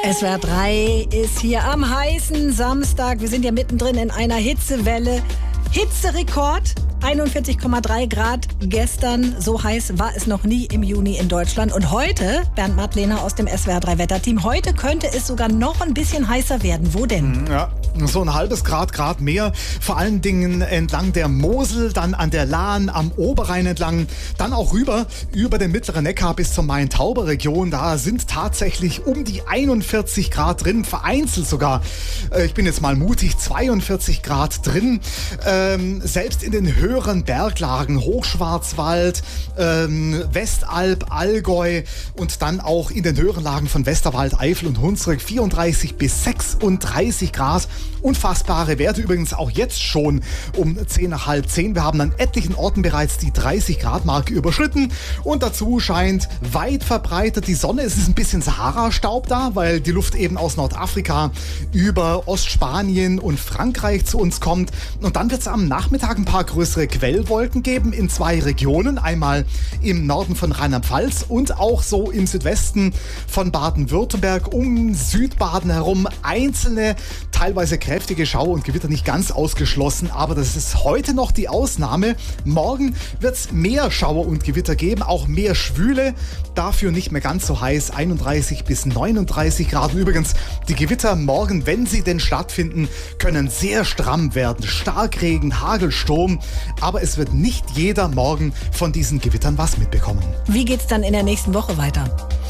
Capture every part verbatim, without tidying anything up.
S W R drei ist hier am heißen Samstag. Wir sind ja mittendrin in einer Hitzewelle. Hitzerekord, einundvierzig Komma drei Grad gestern. So heiß war es noch nie im Juni in Deutschland. Und heute, Bernd Mattlehner aus dem S W R drei Wetterteam, heute könnte es sogar noch ein bisschen heißer werden. Wo denn? Ja. So ein halbes Grad, Grad mehr, vor allen Dingen entlang der Mosel, dann an der Lahn, am Oberrhein entlang, dann auch rüber über den mittleren Neckar bis zur Main-Tauber-Region. Da sind tatsächlich um die einundvierzig Grad drin, vereinzelt sogar, äh, ich bin jetzt mal mutig, zweiundvierzig Grad drin. Ähm, selbst in den höheren Berglagen, Hochschwarzwald, ähm, Westalb, Allgäu und dann auch in den höheren Lagen von Westerwald, Eifel und Hunsrück vierunddreißig bis sechsunddreißig Grad. Unfassbare Werte übrigens auch jetzt schon um zehn nach halb zehn. Wir haben an etlichen Orten bereits die dreißig Grad Marke überschritten und dazu scheint weit verbreitet die Sonne. Es ist ein bisschen Sahara-Staub da, weil die Luft eben aus Nordafrika über Ostspanien und Frankreich zu uns kommt. Und dann wird es am Nachmittag ein paar größere Quellwolken geben in zwei Regionen. Einmal im Norden von Rheinland-Pfalz und auch so im Südwesten von Baden-Württemberg um Südbaden herum. Einzelne, teilweise kräftige Schauer und Gewitter nicht ganz ausgeschlossen, aber das ist heute noch die Ausnahme. Morgen wird es mehr Schauer und Gewitter geben, auch mehr Schwüle, dafür nicht mehr ganz so heiß, einunddreißig bis neununddreißig Grad. Und übrigens, die Gewitter morgen, wenn sie denn stattfinden, können sehr stramm werden. Starkregen, Hagelsturm, aber es wird nicht jeder morgen von diesen Gewittern was mitbekommen. Wie geht's dann in der nächsten Woche weiter?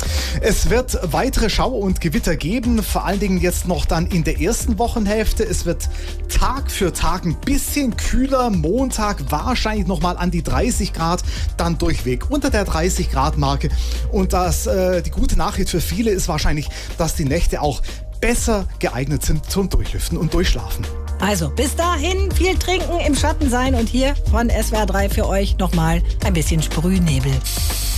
Es wird weitere Schauer und Gewitter geben, vor allen Dingen jetzt noch dann in der ersten Wochenhälfte. Es wird Tag für Tag ein bisschen kühler. Montag wahrscheinlich nochmal an die dreißig Grad, dann durchweg unter der dreißig Grad Marke. Und das, äh, die gute Nachricht für viele ist wahrscheinlich, dass die Nächte auch besser geeignet sind zum Durchlüften und Durchschlafen. Also bis dahin viel trinken, im Schatten sein und hier von S W R drei für euch nochmal ein bisschen Sprühnebel.